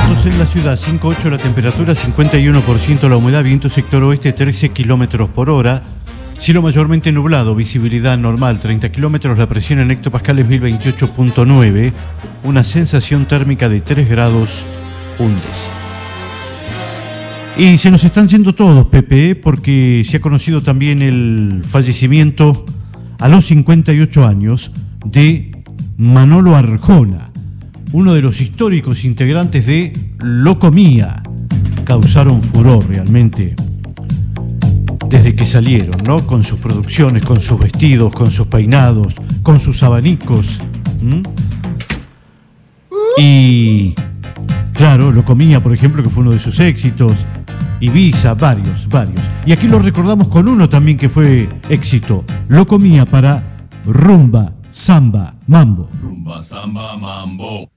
Datos en la ciudad, 5,8 la temperatura, 51% la humedad, viento sector oeste, 13 kilómetros por hora. Cielo mayormente nublado, visibilidad normal, 30 kilómetros, la presión en hectopascales 1028.9, una sensación térmica de 3 grados un décimo. Y se nos están yendo todos, Pepe, porque se ha conocido también el fallecimiento a los 58 años de Manolo Arjona, uno de los históricos integrantes de Locomía. Causaron furor realmente desde que salieron, ¿no? Con sus producciones, con sus vestidos, con sus peinados, con sus abanicos. Y claro, Locomía, por ejemplo, que fue uno de sus éxitos. Ibiza, varios. Y aquí lo recordamos con uno también que fue éxito. Locomía para Rumba, Samba, Mambo. Rumba, Samba, Mambo.